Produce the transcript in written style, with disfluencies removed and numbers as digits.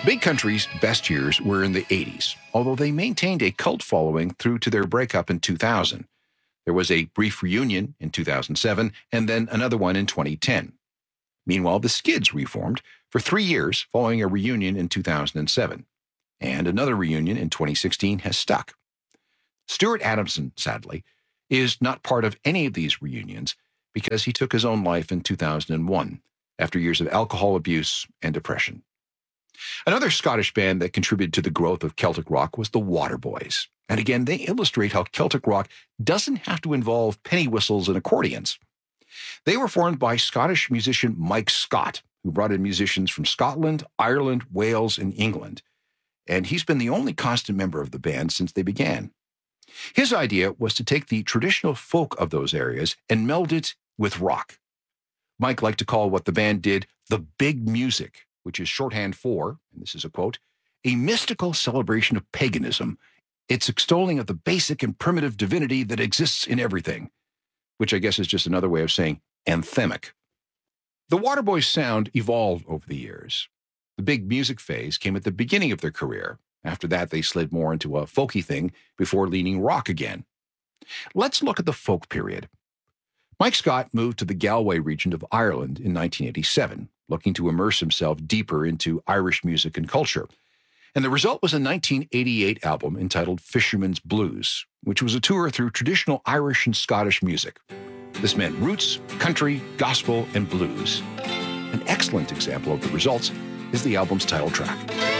Big Country's best years were in the 80s, although they maintained a cult following through to their breakup in 2000. There was a brief reunion in 2007 and then another one in 2010. Meanwhile, the Skids reformed for 3 years following a reunion in 2007. And another reunion in 2016 has stuck. Stuart Adamson, sadly, is not part of any of these reunions because he took his own life in 2001 after years of alcohol abuse and depression. Another Scottish band that contributed to the growth of Celtic rock was the Waterboys. And again, they illustrate how Celtic rock doesn't have to involve penny whistles and accordions. They were formed by Scottish musician Mike Scott, who brought in musicians from Scotland, Ireland, Wales, and England. And he's been the only constant member of the band since they began. His idea was to take the traditional folk of those areas and meld it with rock. Mike liked to call what the band did the big music, which is shorthand for, and this is a quote, a mystical celebration of paganism, its extolling of the basic and primitive divinity that exists in everything, which I guess is just another way of saying anthemic. The Waterboys' sound evolved over the years. The big music phase came at the beginning of their career. After that, they slid more into a folky thing before leaning rock again. Let's look at the folk period. Mike Scott moved to the Galway region of Ireland in 1987, looking to immerse himself deeper into Irish music and culture. And the result was a 1988 album entitled Fisherman's Blues, which was a tour through traditional Irish and Scottish music. This meant roots, country, gospel, and blues. An excellent example of the results is the album's title track.